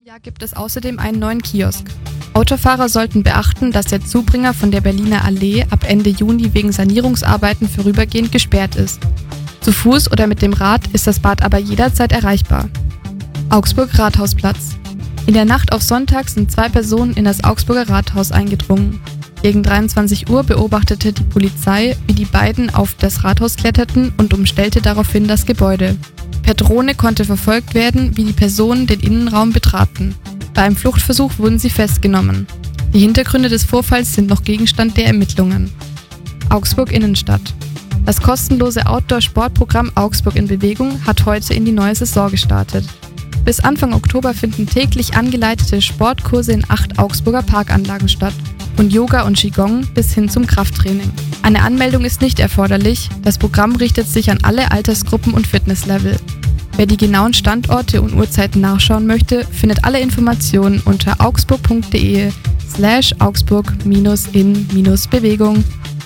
Jahr gibt es außerdem einen neuen Kiosk. Autofahrer sollten beachten, dass der Zubringer von der Berliner Allee ab Ende Juni wegen Sanierungsarbeiten vorübergehend gesperrt ist. Zu Fuß oder mit dem Rad ist das Bad aber jederzeit erreichbar. Augsburg Rathausplatz. In der Nacht auf Sonntag sind 2 Personen in das Augsburger Rathaus eingedrungen. Gegen 23 Uhr beobachtete die Polizei, wie die beiden auf das Rathaus kletterten und umstellte daraufhin das Gebäude. Per Drohne konnte verfolgt werden, wie die Personen den Innenraum betraten. Bei einem Fluchtversuch wurden sie festgenommen. Die Hintergründe des Vorfalls sind noch Gegenstand der Ermittlungen. Augsburg Innenstadt. Das kostenlose Outdoor-Sportprogramm Augsburg in Bewegung hat heute in die neue Saison gestartet. Bis Anfang Oktober finden täglich angeleitete Sportkurse in 8 Augsburger Parkanlagen statt. Von Yoga und Qigong bis hin zum Krafttraining. Eine Anmeldung ist nicht erforderlich, das Programm richtet sich an alle Altersgruppen und Fitnesslevel. Wer die genauen Standorte und Uhrzeiten nachschauen möchte, findet alle Informationen unter augsburg.de/augsburg-in-bewegung.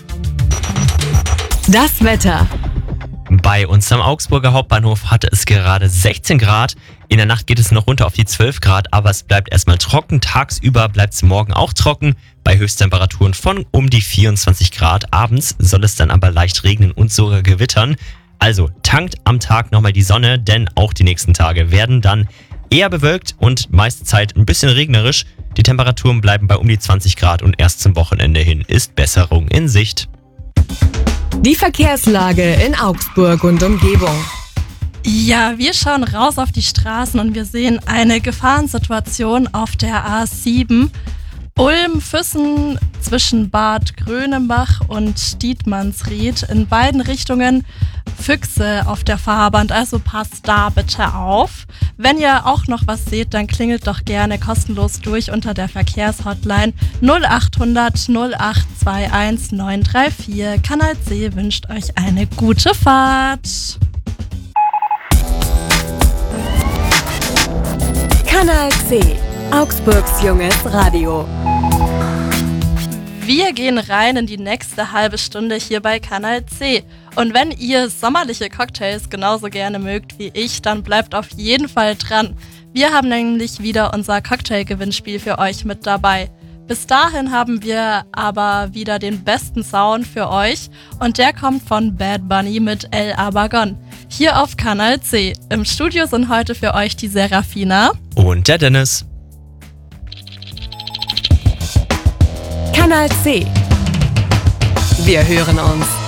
Das Wetter. Bei uns am Augsburger Hauptbahnhof hatte es gerade 16 Grad. In der Nacht geht es noch runter auf die 12 Grad, aber es bleibt erstmal trocken. Tagsüber bleibt es morgen auch trocken, bei Höchsttemperaturen von um die 24 Grad. Abends soll es dann aber leicht regnen und sogar gewittern. Also tankt am Tag nochmal die Sonne, denn auch die nächsten Tage werden dann eher bewölkt und meiste Zeit ein bisschen regnerisch. Die Temperaturen bleiben bei um die 20 Grad und erst zum Wochenende hin ist Besserung in Sicht. Die Verkehrslage in Augsburg und Umgebung. Ja, wir schauen raus auf die Straßen und wir sehen eine Gefahrensituation auf der A7. Ulm-Füssen zwischen Bad Gröneμπach und Dietmannsried. In beiden Richtungen Füchse auf der Fahrbahn, also passt da bitte auf. Wenn ihr auch noch was seht, dann klingelt doch gerne kostenlos durch unter der Verkehrshotline 0800 0821 934. Kanal C wünscht euch eine gute Fahrt. Kanal C, Augsburgs junges Radio. Wir gehen rein in die nächste halbe Stunde hier bei Kanal C. Und wenn ihr sommerliche Cocktails genauso gerne mögt wie ich, dann bleibt auf jeden Fall dran. Wir haben nämlich wieder unser Cocktail-Gewinnspiel für euch mit dabei. Bis dahin haben wir aber wieder den besten Sound für euch und der kommt von Bad Bunny mit El Abagon. Hier auf Kanal C. Im Studio sind heute für euch die Serafina und der Dennis. Kanal C. Wir hören uns.